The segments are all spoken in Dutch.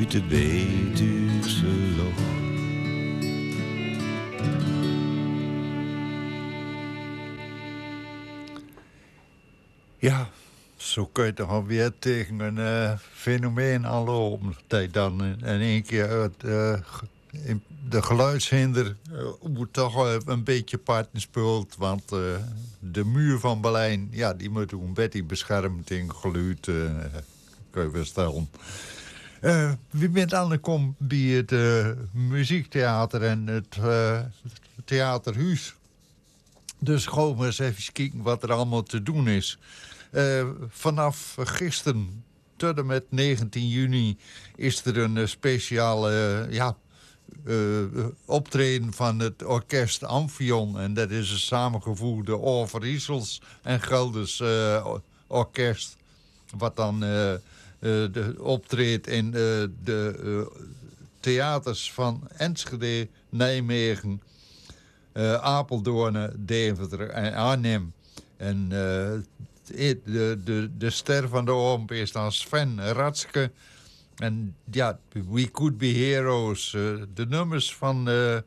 uit het Betuwse loch. Ja, zo kun je toch alweer tegen een fenomeen aanlopen. Dat je dan in één keer uit de geluidshinder moet toch een beetje parten speelt. Want de muur van Berlijn, ja, die moet ook een beetje beschermd in geluid, kun je wel stellen. Wie bent aangekomen bij het muziektheater en het theaterhuis. Dus gewoon eens even kijken wat er allemaal te doen is. Vanaf gisteren tot en met 19 juni is er een speciale optreden van het orkest Amphion. En dat is een samengevoegde Overijssels en Gelders orkest. Wat dan optreedt in de theaters van Enschede, Nijmegen, Apeldoorn, Deventer en Arnhem. En de ster van de omp is dan Sven Ratske. En ja, We Could Be Heroes. De nummers van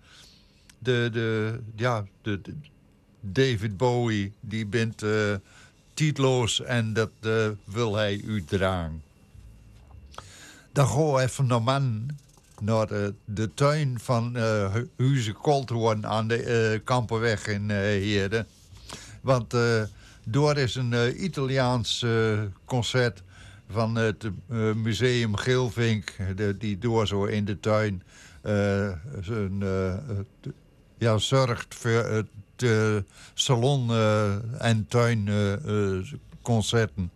de David Bowie, die bent titeloos en dat wil hij u dragen. Dan gaan we even naar de tuin van Huize Kolthoorn aan de Kampenweg in Heerde. Want door is een Italiaans concert van het museum Geelvink, die door zo in de tuin zorgt voor het salon- en tuinconcerten.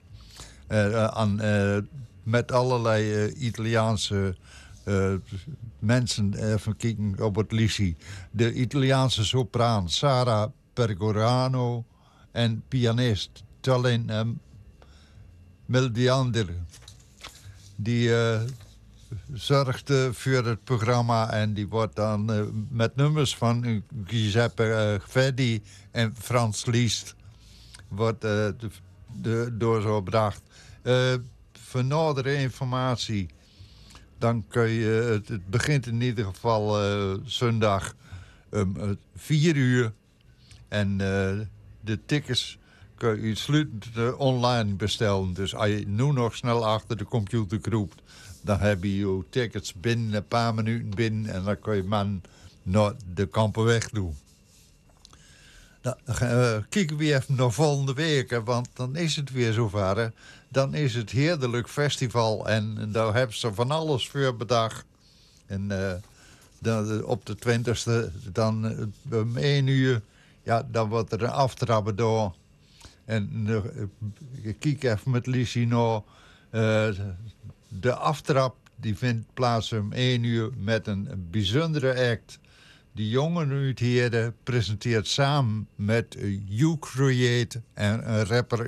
Met allerlei Italiaanse mensen, even kijken op het liedje. De Italiaanse sopraan Sara Pergorano en pianist Tallinn Meldiander. Die zorgt voor het programma en die wordt dan met nummers van Giuseppe Verdi en Frans Liszt wordt door zo gebracht. Voor nadere informatie, dan kun je, het begint in ieder geval zondag 4 uur. En de tickets kun je uitsluitend online bestellen. Dus als je nu nog snel achter de computer kroept, dan heb je je tickets binnen een paar minuten binnen. En dan kun je man naar de Kampenweg doen. Nou, kijken we even naar volgende week, hè, want dan is het weer zover. Hè. Dan is het Heerlijk Festival en daar hebben ze van alles voor bedacht. En dan, op de 20e, dan om 1 uur, ja, dan wordt er een aftrappen door. En ik kijk even met Lissie naar de aftrap, die vindt plaats om 1 uur met een bijzondere act. De jongen uit Heerde presenteert samen met You Create en een rapper